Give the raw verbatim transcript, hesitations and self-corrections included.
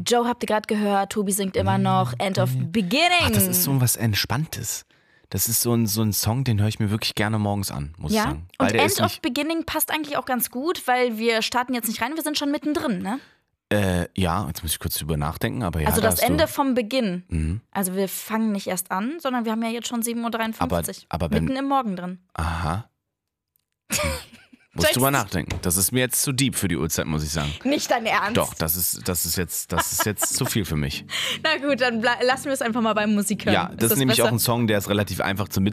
Joe habt ihr gerade gehört, Tobi singt immer noch End of Beginning. Ach, das ist so was Entspanntes. Das ist so ein, so ein Song, den höre ich mir wirklich gerne morgens an, muss ja? ich sagen. Weil Und der End ist of nicht, Beginning passt eigentlich auch ganz gut, weil wir starten jetzt nicht rein, wir sind schon mittendrin, ne? äh, ja, jetzt muss ich kurz drüber nachdenken, aber ja. Also da das hast Ende du, vom Beginn. Mhm. Also wir fangen nicht erst an, sondern wir haben ja jetzt schon sieben Uhr dreiundfünfzig. Aber, aber wenn, Mitten im Morgen drin. aha. Muss drüber nachdenken. Das ist mir jetzt zu deep für die Uhrzeit, muss ich sagen. Nicht dein Ernst? Doch, das ist, das ist jetzt, das ist jetzt zu viel für mich. Na gut, dann ble- lassen wir es einfach mal beim Musik hören. Ja, das ist, das nämlich besser? auch ein Song, der ist relativ einfach zu Mitsingen.